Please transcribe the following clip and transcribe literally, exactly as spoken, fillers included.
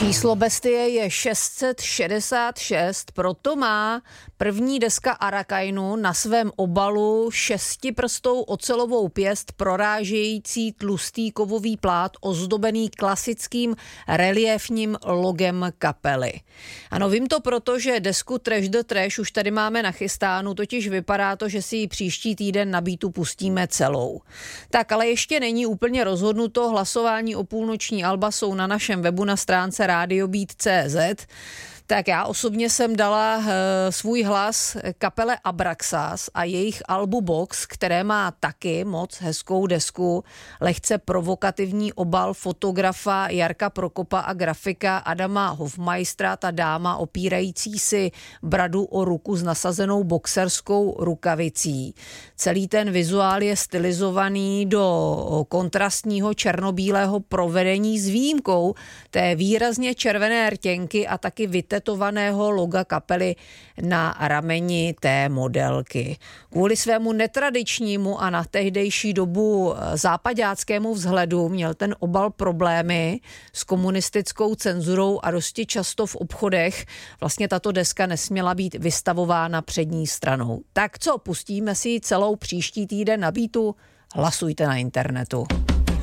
Číslo bestie je šest set šedesát šest, proto má první deska Arakainu na svém obalu šestiprstou ocelovou pěst prorážející tlustý kovový plát ozdobený klasickým reliéfním logem kapely. Ano, vím to proto, že desku Trash the Trash už tady máme nachystánu, totiž vypadá to, že si ji příští týden na Beatu pustíme celou. Tak, ale ještě není úplně rozhodnuto, hlasování o půlnoční alba jsou na našem webu na stránce radiobeat tečka cé zet. Tak já osobně jsem dala uh, svůj hlas kapele Abraxas a jejich albu Box, které má taky moc hezkou desku, lehce provokativní obal fotografa Jarka Prokopa a grafika Adama Hofmeistera, ta dáma opírající si bradu o ruku s nasazenou boxerskou rukavicí. Celý ten vizuál je stylizovaný do kontrastního černobílého provedení s výjimkou té výrazně červené rtěnky a taky vytetovaného loga kapely na rameni té modelky. Kvůli svému netradičnímu a na tehdejší dobu zápaďáckému vzhledu měl ten obal problémy s komunistickou cenzurou a dosti často v obchodech vlastně tato deska nesměla být vystavována přední stranou. Tak co, pustíme si ji celou příští týden na Beatu? Hlasujte na internetu.